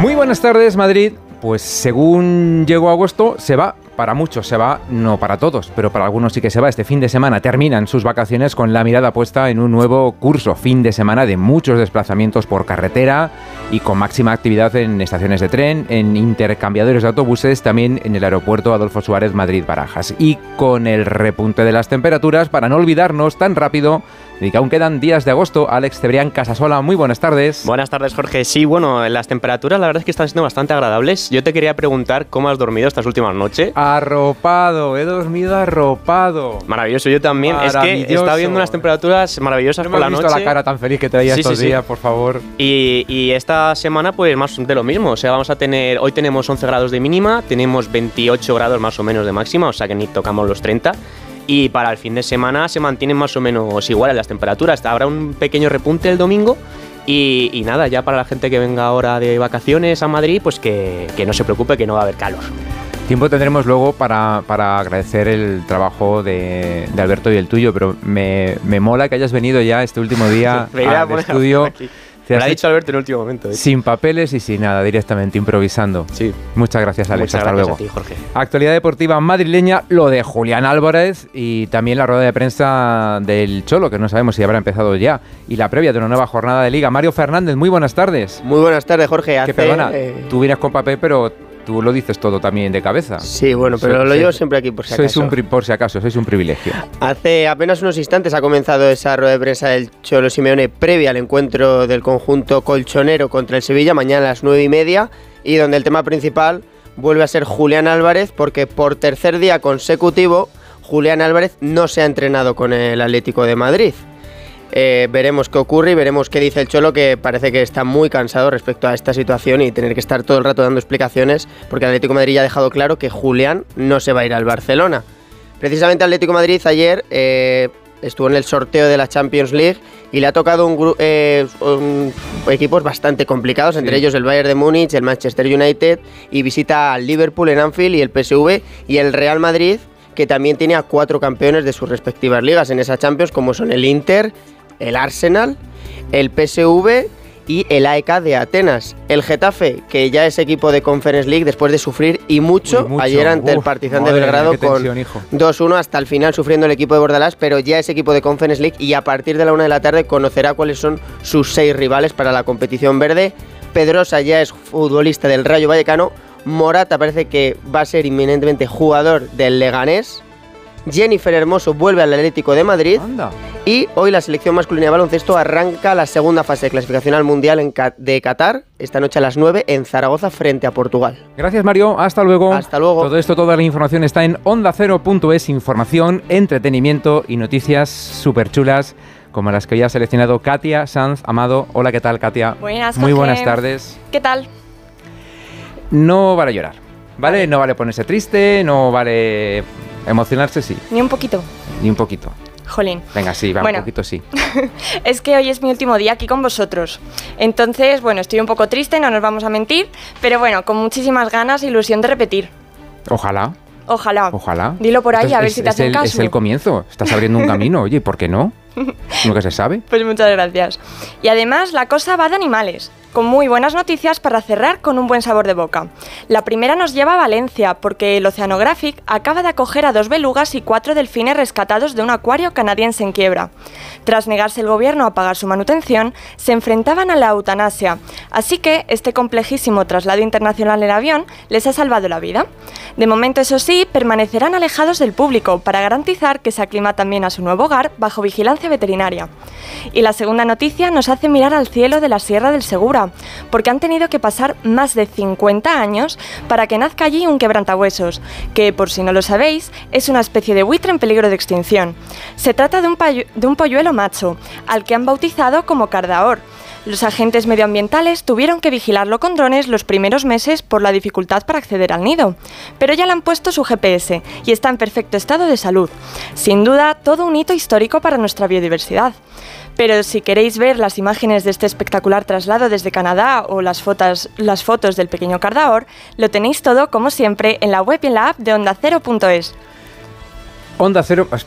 Muy buenas tardes, Madrid. Pues según llegó agosto, se va. Para muchos se va, no para todos, pero para algunos sí que se va. Este fin de semana terminan sus vacaciones con la mirada puesta en un nuevo curso. Fin de semana de muchos desplazamientos por carretera y con máxima actividad en estaciones de tren, en intercambiadores de autobuses, también en el aeropuerto Adolfo Suárez Madrid-Barajas. Y con el repunte de las temperaturas, para no olvidarnos tan rápido de que aún quedan días de agosto. Alex Cebrián Casasola, muy buenas tardes. Buenas tardes, Jorge. Sí, bueno, las temperaturas la verdad es que están siendo bastante agradables. Yo te quería preguntar cómo has dormido estas últimas noches. Arropado, he dormido arropado. Maravilloso, yo también. Es que estaba viendo unas temperaturas maravillosas por la noche. No me has visto la cara tan feliz que traía estos días, por favor. Y esta semana pues más de lo mismo. O sea, hoy tenemos 11 grados de mínima, tenemos 28 grados más o menos de máxima, o sea que ni tocamos los 30. Y para el fin de semana se mantienen más o menos iguales las temperaturas. Habrá un pequeño repunte el domingo y nada, ya para la gente que venga ahora de vacaciones a Madrid, pues que no se preocupe, que no va a haber calor. Tiempo tendremos luego para agradecer el trabajo de Alberto y el tuyo, pero me mola que hayas venido ya este último día al estudio. Me lo ha dicho Alberto en el último momento. Sin papeles y sin nada, directamente, improvisando. Sí. Muchas gracias, Alex. Muchas Hasta gracias luego. a ti, Jorge. Actualidad deportiva madrileña, lo de Julián Álvarez y también la rueda de prensa del Cholo, que no sabemos si habrá empezado ya, y la previa de una nueva jornada de Liga. Mario Fernández, muy buenas tardes. Muy buenas tardes, Jorge. Que perdona, tú vienes con papel, pero tú lo dices todo también de cabeza. Sí, bueno, pero lo llevo siempre aquí por si acaso. Sois un privilegio. Hace apenas unos instantes ha comenzado esa rueda de prensa del Cholo Simeone previa al encuentro del conjunto colchonero contra el Sevilla, mañana a las 9:30, y donde el tema principal vuelve a ser Julián Álvarez, porque por tercer día consecutivo Julián Álvarez no se ha entrenado con el Atlético de Madrid. Veremos qué ocurre y veremos qué dice el Cholo, que parece que está muy cansado respecto a esta situación y tener que estar todo el rato dando explicaciones, porque el Atlético de Madrid ya ha dejado claro que Julián no se va a ir al Barcelona. Precisamente el Atlético de Madrid ayer estuvo en el sorteo de la Champions League y le ha tocado equipos bastante complicados, entre ellos el Bayern de Múnich, el Manchester United, y visita al Liverpool en Anfield y el PSV y el Real Madrid, que también tiene a 4 campeones de sus respectivas ligas en esa Champions, como son el Inter, el Arsenal, el PSV y el AEK de Atenas. El Getafe, que ya es equipo de Conference League después de sufrir y mucho ayer ante el Partizan de Belgrado, con 2-1 hasta el final sufriendo el equipo de Bordalás, pero ya es equipo de Conference League y a partir de la 1 de la tarde conocerá cuáles son sus 6 rivales para la competición verde. Pedrosa ya es futbolista del Rayo Vallecano. Morata parece que va a ser inminentemente jugador del Leganés. Jennifer Hermoso vuelve al Atlético de Madrid. Anda. Y hoy la selección masculina de baloncesto arranca la segunda fase de clasificación al Mundial de Qatar, esta noche a las 9 en Zaragoza frente a Portugal. Gracias, Mario. Hasta luego. Hasta luego. Todo esto, toda la información está en ondacero.es. Información, entretenimiento y noticias súper chulas, como las que hoy ha seleccionado Katia Sanz Amado. Hola, ¿qué tal, Katia? Buenas, Muy Jorge. buenas tardes. ¿Qué tal? No vale llorar, ¿vale? No vale ponerse triste, no vale emocionarse, sí. Ni un poquito. Ni un poquito. Jolín. Venga, sí, va, bueno, un poquito sí. Es que hoy es mi último día aquí con vosotros. Entonces, bueno, estoy un poco triste, no nos vamos a mentir, pero bueno, con muchísimas ganas e ilusión de repetir. Ojalá. Ojalá. Ojalá. Dilo por ahí, a ver si te hacen caso. Es el comienzo, estás abriendo un camino, oye, ¿por qué no? Nunca se sabe. Pues muchas gracias. Y además la cosa va de animales, con muy buenas noticias para cerrar con un buen sabor de boca. La primera nos lleva a Valencia, porque el Oceanographic acaba de acoger a 2 belugas y 4 delfines rescatados de un acuario canadiense en quiebra. Tras negarse el gobierno a pagar su manutención, se enfrentaban a la eutanasia, así que este complejísimo traslado internacional en avión les ha salvado la vida. De momento, eso sí, permanecerán alejados del público para garantizar que se aclimatan bien a su nuevo hogar bajo vigilancia veterinaria. Y la segunda noticia nos hace mirar al cielo de la Sierra del Segura, porque han tenido que pasar más de 50 años para que nazca allí un quebrantahuesos, que, por si no lo sabéis, es una especie de buitre en peligro de extinción. Se trata de un polluelo macho, al que han bautizado como Cardaor. Los agentes medioambientales tuvieron que vigilarlo con drones los primeros meses por la dificultad para acceder al nido, pero ya le han puesto su GPS y está en perfecto estado de salud. Sin duda, todo un hito histórico para nuestra biodiversidad. Pero si queréis ver las imágenes de este espectacular traslado desde Canadá o las fotos del pequeño Cardaor, lo tenéis todo, como siempre, en la web y en la app de ondacero.es. Onda Cero,